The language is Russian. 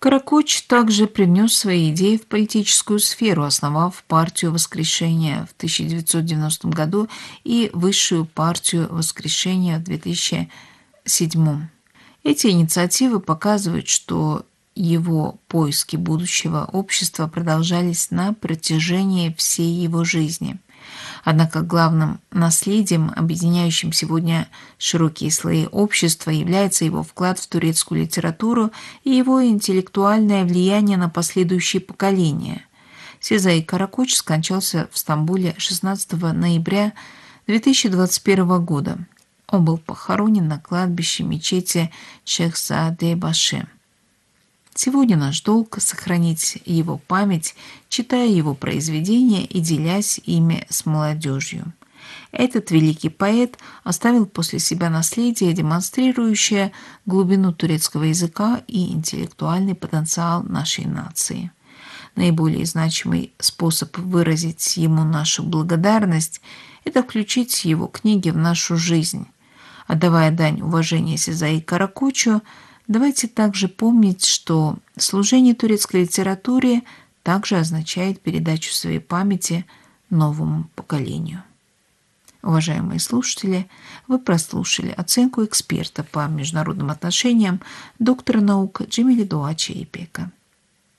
Каракоч также привнес свои идеи в политическую сферу, основав партию Воскрешения в 1990 году и Высшую партию Воскрешения в 2007. Эти инициативы показывают, что его поиски будущего общества продолжались на протяжении всей его жизни. Однако главным наследием, объединяющим сегодня широкие слои общества, является его вклад в турецкую литературу и его интеллектуальное влияние на последующие поколения. Сезай Каракоч скончался в Стамбуле 16 ноября 2021 года. Он был похоронен на кладбище мечети Шехзаде-Баши. Сегодня наш долг — сохранить его память, читая его произведения и делясь ими с молодежью. Этот великий поэт оставил после себя наследие, демонстрирующее глубину турецкого языка и интеллектуальный потенциал нашей нации. Наиболее значимый способ выразить ему нашу благодарность — это включить его книги в нашу жизнь. Отдавая дань уважения Сезаи Каракочу, давайте также помнить, что служение турецкой литературе также означает передачу своей памяти новому поколению. Уважаемые слушатели, вы прослушали оценку эксперта по международным отношениям доктора наук Джемили Дуачи Ипека.